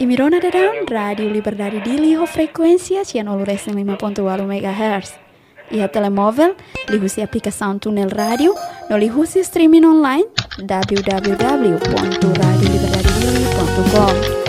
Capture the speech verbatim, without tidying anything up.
Imirona dadang Radio Liberdade Dili ho frequência cianoluresen lima ponto oito megahertz. Ia telemóvel, lihusi aplicação Tunel Radio, no lihusi streaming online w w w ponto radio liberdade dili ponto com.